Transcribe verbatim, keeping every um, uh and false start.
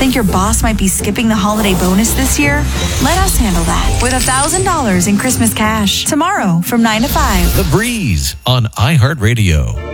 Think your boss might be skipping the holiday bonus this year? Let us handle that with one thousand dollars in Christmas cash tomorrow from nine to five. The Breeze on iHeartRadio.